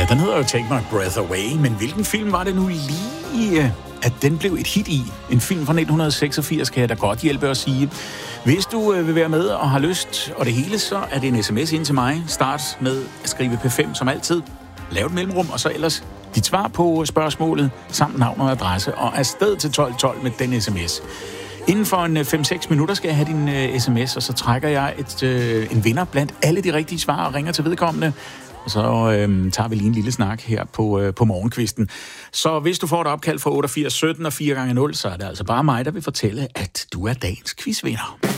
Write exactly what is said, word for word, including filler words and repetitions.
Ja, den hedder jo Take My Breath Away, men hvilken film var det nu lige, at den blev et hit i? En film fra nitten seksogfirs, kan jeg da godt hjælpe at sige. Hvis du vil være med og har lyst, og det hele, så er det en sms ind til mig. Start med at skrive P fem som altid. Lav et mellemrum, og så ellers dit svar på spørgsmålet, samt navn og adresse, og afsted til tolv tolv med den sms. Inden for en fem seks minutter skal jeg have din uh, sms, og så trækker jeg et, uh, en vinder blandt alle de rigtige svar og ringer til vedkommende. Og så øh, tager vi lige en lille snak her på, øh, på morgenkvisten. Så hvis du får et opkald fra otteogfirs sytten og fire gange nul, så er det altså bare mig, der vil fortælle, at du er dagens quizvinder.